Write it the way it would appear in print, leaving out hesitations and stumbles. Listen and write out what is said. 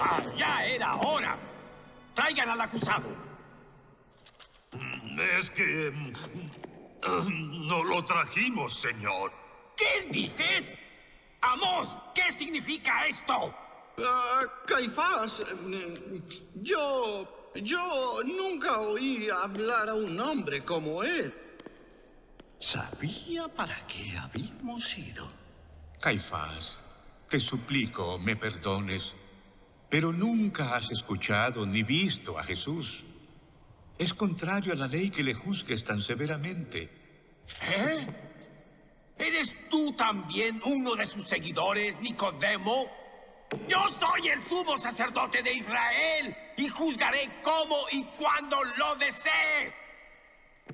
Ya era hora. Traigan al acusado. Es que... no lo trajimos, señor. ¿Qué dices? Amos, ¿qué significa esto? Caifás, yo nunca oí hablar a un hombre como él. Sabía para qué habíamos ido. Caifás, te suplico me perdones, pero nunca has escuchado ni visto a Jesús. Es contrario a la ley que le juzgues tan severamente. ¿Eh? ¿Eres tú también uno de sus seguidores, Nicodemo? Yo soy el sumo sacerdote de Israel y juzgaré cómo y cuándo lo desee.